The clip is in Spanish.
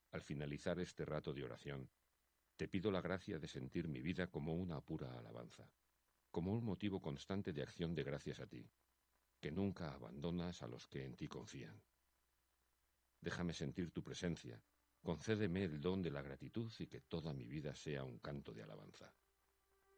Al finalizar este rato de oración, te pido la gracia de sentir mi vida como una pura alabanza, como un motivo constante de acción de gracias a ti, que nunca abandonas a los que en ti confían. Déjame sentir tu presencia, concédeme el don de la gratitud y que toda mi vida sea un canto de alabanza.